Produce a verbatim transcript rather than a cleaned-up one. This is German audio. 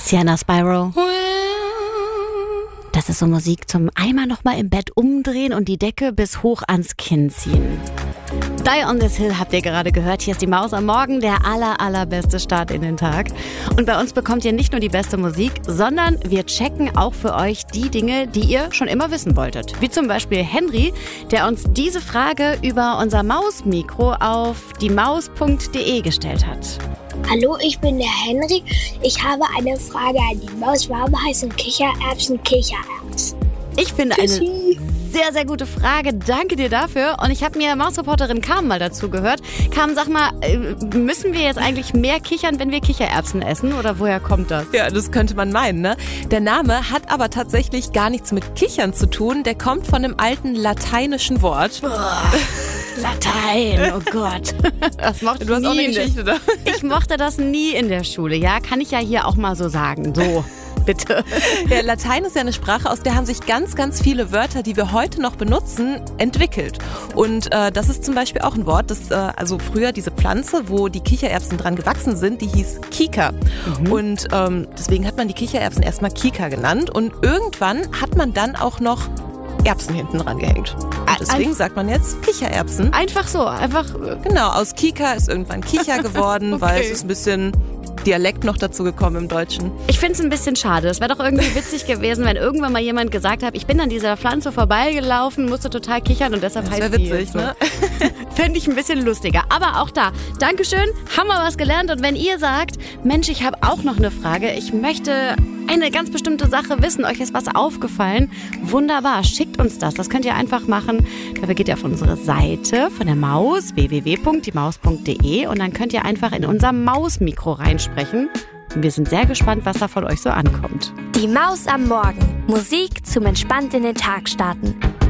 Sienna Spyro. Das ist so Musik zum einmal nochmal im Bett umdrehen und die Decke bis hoch ans Kinn ziehen. Die on this Hill habt ihr gerade gehört. Hier ist die Maus am Morgen, der aller, allerbeste Start in den Tag. Und bei uns bekommt ihr nicht nur die beste Musik, sondern wir checken auch für euch die Dinge, die ihr schon immer wissen wolltet. Wie zum Beispiel Henry, der uns diese Frage über unser Mausmikro auf die maus punkt de gestellt hat. Hallo, ich bin der Henry. Ich habe eine Frage an die Maus. Warum heißen Kichererbsen Kichererbsen? Ich finde eine sehr, sehr gute Frage. Danke dir dafür. Und ich habe mir Mausreporterin Carmen mal dazu gehört. Carmen, sag mal, müssen wir jetzt eigentlich mehr kichern, wenn wir Kichererbsen essen? Oder woher kommt das? Ja, das könnte man meinen, ne? Der Name hat aber tatsächlich gar nichts mit Kichern zu tun. Der kommt von einem alten lateinischen Wort. Boah, Latein, oh Gott. Das mochte du hast nie auch eine in Geschichte der, da. Ich mochte das nie in der Schule. Ja, kann ich ja hier auch mal so sagen. So. Bitte. Ja, Latein ist ja eine Sprache, aus der haben sich ganz, ganz viele Wörter, die wir heute noch benutzen, entwickelt. Und äh, das ist zum Beispiel auch ein Wort, das, äh, also früher diese Pflanze, wo die Kichererbsen dran gewachsen sind, die hieß Kika. Mhm. Und ähm, deswegen hat man die Kichererbsen erstmal Kika genannt. Und irgendwann hat man dann auch noch Erbsen hinten dran gehängt. Und deswegen Einf- sagt man jetzt Kichererbsen. Einfach so, einfach. Genau, aus Kika ist irgendwann Kicher geworden, okay. Weil es ist ein bisschen Dialekt noch dazu gekommen im Deutschen. Ich finde es ein bisschen schade. Es wäre doch irgendwie witzig gewesen, wenn irgendwann mal jemand gesagt hat, ich bin an dieser Pflanze vorbeigelaufen, musste total kichern und deshalb heißt die witzig, so. Ne? Fände ich ein bisschen lustiger. Aber auch da, Dankeschön, haben wir was gelernt. Und wenn ihr sagt, Mensch, ich habe auch noch eine Frage, ich möchte eine ganz bestimmte Sache wissen, euch ist was aufgefallen, wunderbar, schickt uns das. Das könnt ihr einfach machen. Dafür geht ihr auf unsere Seite von der Maus, w w w punkt die maus punkt de, und dann könnt ihr einfach in unser Mausmikro reinsprechen. Und wir sind sehr gespannt, was da von euch so ankommt. Die Maus am Morgen. Musik zum entspannt in den Tag starten.